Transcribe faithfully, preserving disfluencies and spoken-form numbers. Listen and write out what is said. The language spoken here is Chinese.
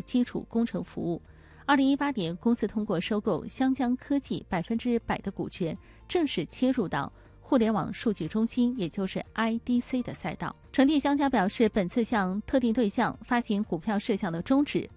基础工程服务。二零一八年，公司通过收购湘江科技百分之百的股权，正式切入到互联网数据中心，也就是 I D C 的赛道。成地湘江表示，本次向特定对象发行股票事项的宗旨